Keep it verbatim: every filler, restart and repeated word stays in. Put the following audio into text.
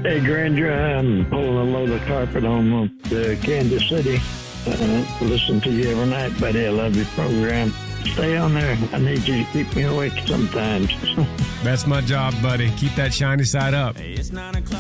Hey, Granger, I'm pulling a load of carpet on to Kansas City. Uh, listen to you every night, buddy. I love your program. Stay on there. I need you to keep me awake sometimes. That's my job, buddy. Keep that shiny side up. Hey, it's nine o'clock.